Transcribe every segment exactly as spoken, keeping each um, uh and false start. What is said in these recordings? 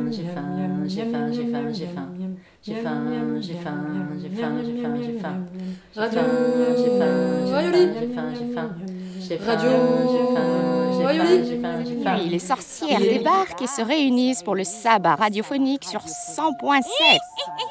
j'ai faim, j'ai faim, j'ai faim, j'ai faim. J'ai faim, j'ai faim, j'ai faim, j'ai faim, j'ai faim. Radio J'ai faim, j'ai Rayoli. faim, j'ai faim, j'ai faim. J'ai faim, Radio j'ai faim, j'ai Rayoli. faim, j'ai faim, j'ai faim. Oui, les sorcières débarquent et se réunissent pour le sabbat radiophonique sur cent point sept.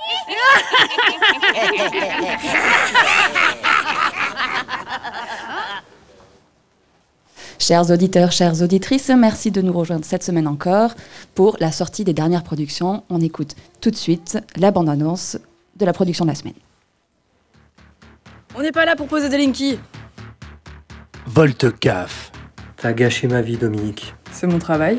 Chers auditeurs, chères auditrices, merci de nous rejoindre cette semaine encore pour la sortie des dernières productions. On écoute tout de suite la bande-annonce de la production de la semaine. On n'est pas là pour poser des linkies. Volte-Caf. T'as gâché ma vie, Dominique. C'est mon travail.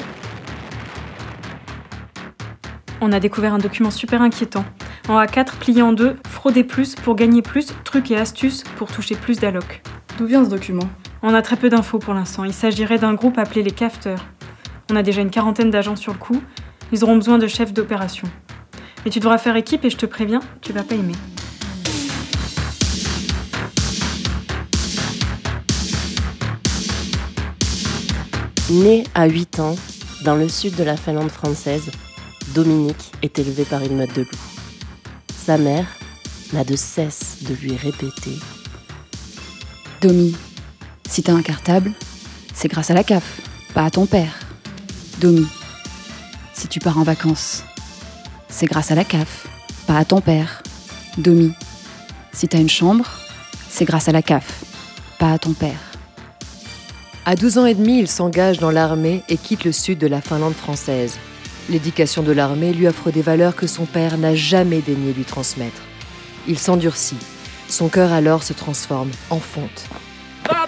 On a découvert un document super inquiétant. En A quatre, plié en deux, frauder plus pour gagner plus, trucs et astuces pour toucher plus d'allocs. D'où vient ce document ? On a très peu d'infos pour l'instant. Il s'agirait d'un groupe appelé les Cafteurs. On a déjà une quarantaine d'agents sur le coup. Ils auront besoin de chefs d'opération. Mais tu devras faire équipe et je te préviens, tu vas pas aimer. Né à huit ans, dans le sud de la Finlande française, Dominique est élevé par une meute de loups. Sa mère n'a de cesse de lui répéter « Domi, si t'as un cartable, c'est grâce à la C A F, pas à ton père. Domi, si tu pars en vacances, c'est grâce à la C A F, pas à ton père. Domi, si t'as une chambre, c'est grâce à la C A F, pas à ton père. » À douze ans et demi, il s'engage dans l'armée et quitte le sud de la Finlande française. L'éducation de l'armée lui offre des valeurs que son père n'a jamais daigné lui transmettre. Il s'endurcit. Son cœur alors se transforme en fonte.